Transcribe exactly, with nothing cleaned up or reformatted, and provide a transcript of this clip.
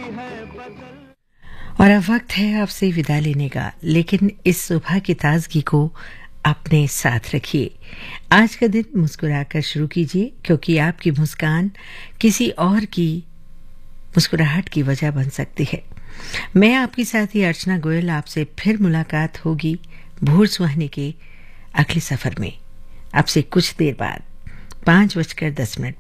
और अब वक्त है आपसे विदा लेने का, लेकिन इस सुबह की ताजगी को अपने साथ रखिए। आज का दिन मुस्कुराकर शुरू कीजिए, क्योंकि आपकी मुस्कान किसी और की मुस्कुराहट की वजह बन सकती है। मैं आपकी साथी अर्चना गोयल, आपसे फिर मुलाकात होगी भोर सुहाने के अगले सफर में। आपसे कुछ देर बाद पाँच बजकर दस मिनट